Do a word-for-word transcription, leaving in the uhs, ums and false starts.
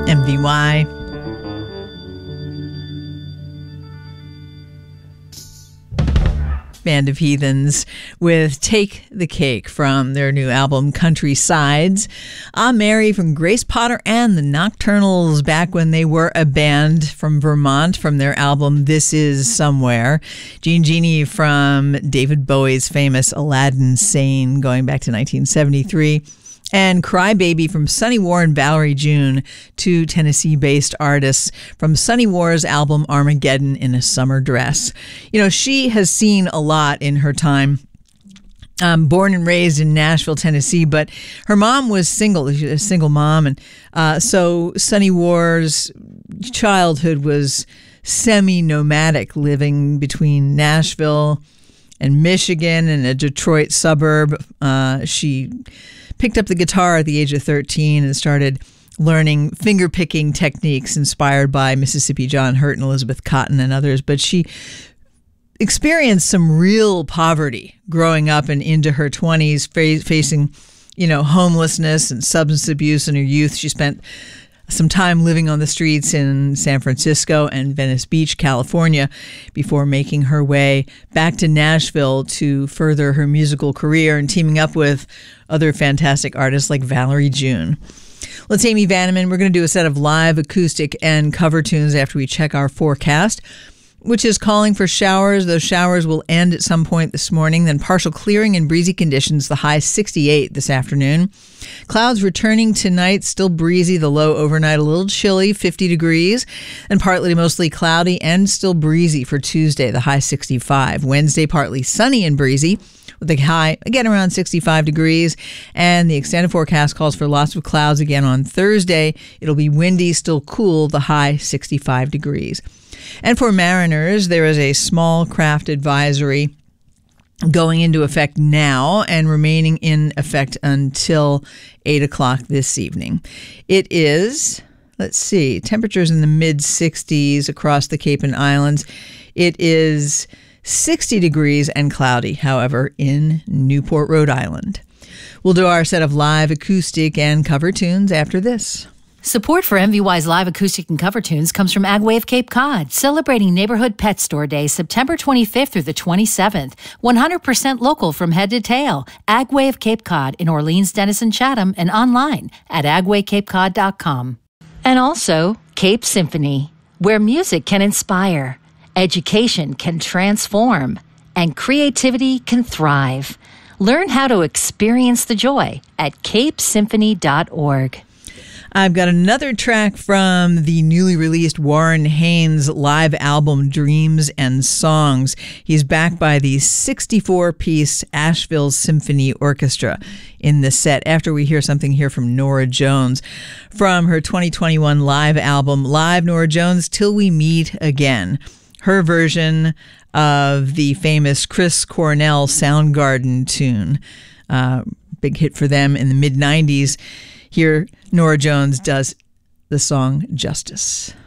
M V Y. Band of Heathens with Take the Cake from their new album Countrysides. I'm Mary from Grace Potter and the Nocturnals, back when they were a band from Vermont, from their album This Is Somewhere. Jean Genie from David Bowie's famous Aladdin Sane, going back to nineteen seventy-three. And Crybaby from Sunny War and Valerie June, two Tennessee-based artists from Sunny War's album Armageddon in a Summer Dress. You know, she has seen a lot in her time. Um, born and raised in Nashville, Tennessee, but her mom was single. She was a single mom, and uh, so Sunny War's childhood was semi-nomadic, living between Nashville and Michigan and a Detroit suburb. Uh, she picked up the guitar at the age of thirteen and started learning finger-picking techniques inspired by Mississippi John Hurt and Elizabeth Cotton and others. But she experienced some real poverty growing up and into her twenties, fa- facing, you know, homelessness and substance abuse in her youth. She spent some time living on the streets in San Francisco and Venice Beach, California, before making her way back to Nashville to further her musical career and teaming up with other fantastic artists like Valerie June. Well, it's Amy Vanneman. We're going to do a set of live acoustic and cover tunes after we check our forecast, which is calling for showers. Those showers will end at some point this morning, then partial clearing and breezy conditions, the high sixty-eight this afternoon. Clouds returning tonight, still breezy, the low overnight a little chilly, fifty degrees, and partly to mostly cloudy and still breezy for Tuesday, the high sixty-five. Wednesday, partly sunny and breezy, with the high, again, around sixty-five degrees. And the extended forecast calls for lots of clouds again on Thursday. It'll be windy, still cool, the high sixty-five degrees. And for mariners, there is a small craft advisory going into effect now and remaining in effect until eight o'clock this evening. It is, let's see, temperatures in the mid sixties across the Cape and Islands. It is sixty degrees and cloudy, however, in Newport, Rhode Island. We'll do our set of live acoustic and cover tunes after this. Support for M V Y's live acoustic and cover tunes comes from Agway of Cape Cod, celebrating Neighborhood Pet Store Day September twenty-fifth through the twenty-seventh. one hundred percent local from head to tail. Agway of Cape Cod in Orleans, Denison, Chatham, and online at agway cape cod dot com. And also Cape Symphony, where music can inspire, education can transform, and creativity can thrive. Learn how to experience the joy at cape symphony dot org. I've got another track from the newly released Warren Haynes live album, Dreams and Songs. He's backed by the sixty-four piece Asheville Symphony Orchestra in the set, after we hear something here from Norah Jones from her twenty twenty-one live album, Live Norah Jones Till We Meet Again. Her version of the famous Chris Cornell Soundgarden tune. Uh, big hit for them in the mid nineties. Here, Norah Jones does the song Justice.